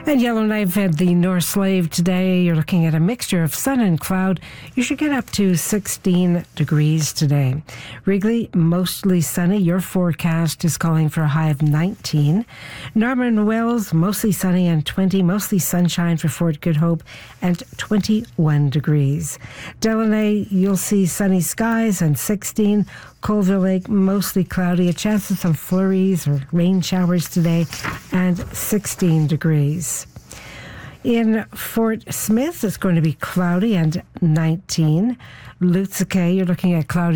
And Yellowknife at the North Slave today, you're looking at a mixture of sun and cloud. You should get up to 16 degrees today. Wrigley, mostly sunny. Your forecast is calling for a high of 19. Norman Wells, mostly sunny and 20. Mostly sunshine for Fort Good Hope and 21 degrees. Delaney, you'll see sunny skies and 16. Colville Lake, mostly cloudy. A chance of some flurries or rain showers today and 16 degrees. In Fort Smith, it's going to be cloudy and 19. Lutz, you're looking at cloudy